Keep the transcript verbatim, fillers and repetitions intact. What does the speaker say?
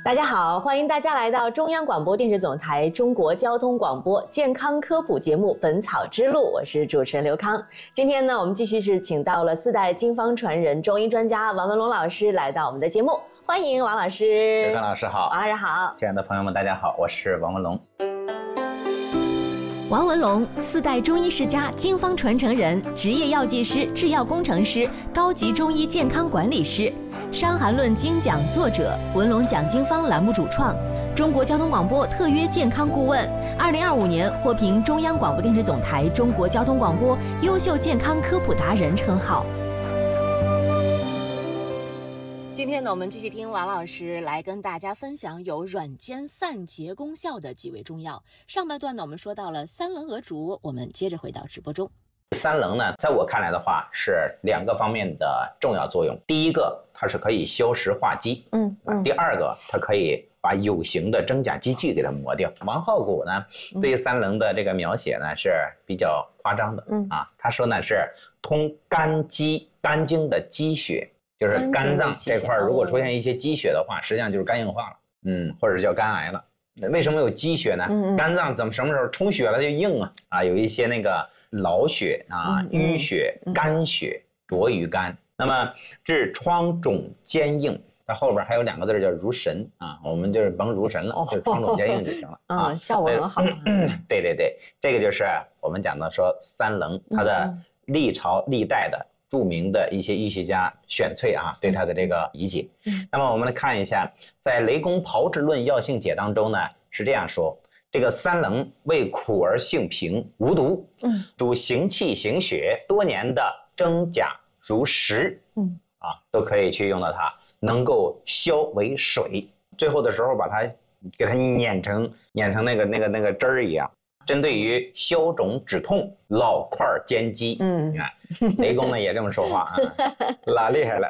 大家好，欢迎大家来到中央广播电视总台中国交通广播健康科普节目《本草之路》，我是主持人刘康。今天呢，我们继续是请到了四代经方传人中医专家王文龙老师来到我们的节目，欢迎王老师。 刘康老师好， 王老师好， 亲爱的朋友们，大家好，我是王文龙。 王文龙，四代中医世家，经方传承人，职业药剂师、制药工程师，高级中医健康管理师，《伤寒论》精讲作者，文龙讲经方栏目主创，中国交通广播特约健康顾问，二零二五年获评中央广播电视总台中国交通广播优秀健康科普达人称号。 今天呢，我们继续听王老师来跟大家分享有软坚散结功效的几味中药。上半段呢，我们说到了三棱鹅竹，我们接着回到直播中。 三棱呢，在我看来的话，是两个方面的重要作用。第一个，它是可以消食化积，嗯嗯；第二个，它可以把有形的真假积聚给它磨掉。王浩古呢，对于三棱的这个描写呢是比较夸张的，嗯啊，他说呢是通肝积肝经的积血。就是肝脏这块如果出现一些积血的话，实际上就是肝硬化了，嗯，或者叫肝癌了。为什么有积血呢？嗯嗯肝脏怎么什么时候充血了就硬啊？啊，有一些那个老血啊、淤血、肝血浊于肝。那么治疮肿坚硬，它后边还有两个字叫如神啊，我们就是甭如神了，哦、就是疮肿坚硬就行了。啊、 嗯，效果很好。 嗯、对对对，这个就是我们讲的说三棱，它的历朝历代的。著名的一些医学家选粹啊，对他的这个理解。嗯，那么我们来看一下，在《雷公炮制论药性解》当中呢，是这样说：这个三棱味苦而性平，无毒，嗯，主行气行血，多年的真假如实，嗯，啊，都可以去用到它，能够消为水。最后的时候把它给它碾成碾成那个那个那个汁儿一样。针对于消肿止痛、老块坚肌，嗯，你看雷公呢也这么说话啊，老厉害了。